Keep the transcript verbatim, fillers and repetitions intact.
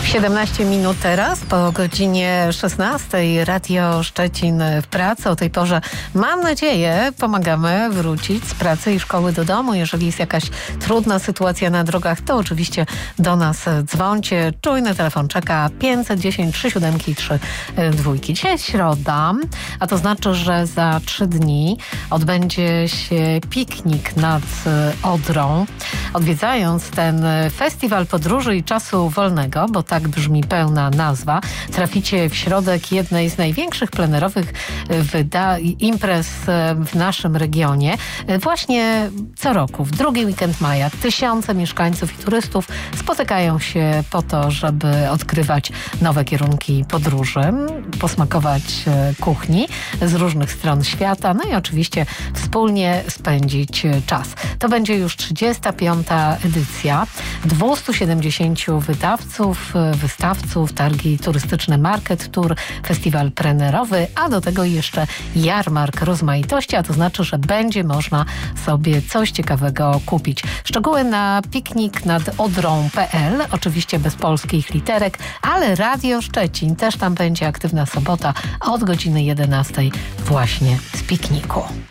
siedemnaście minut teraz, po godzinie szesnastej. Radio Szczecin w pracy. O tej porze, mam nadzieję, pomagamy wrócić z pracy i szkoły do domu. Jeżeli jest jakaś trudna sytuacja na drogach, to oczywiście do nas dzwońcie. Czujny telefon czeka pięćset dziesięć trzy siedem trzy dwa. Dzisiaj jest środa, a to znaczy, że za trzy dni odbędzie się piknik nad Odrą. Odwiedzając ten festiwal podróży i czasu wolnego, bo tak brzmi pełna nazwa, traficie w środek jednej z największych plenerowych wyda- imprez w naszym regionie. Właśnie co roku, w drugi weekend maja, tysiące mieszkańców i turystów spotykają się po to, żeby odkrywać nowe kierunki podróży, posmakować kuchni z różnych stron świata, no i oczywiście wspólnie spędzić czas. To będzie już trzydziesta piąta edycja. dwieście siedemdziesiąt wydawców, wystawców, targi turystyczne, market tour, festiwal plenerowy, a do tego jeszcze jarmark rozmaitości, a to znaczy, że będzie można sobie coś ciekawego kupić. Szczegóły na piknik nad odrą kropka pe el, oczywiście bez polskich literek, ale Radio Szczecin też tam będzie, aktywna sobota, a od godziny jedenastej właśnie z pikniku.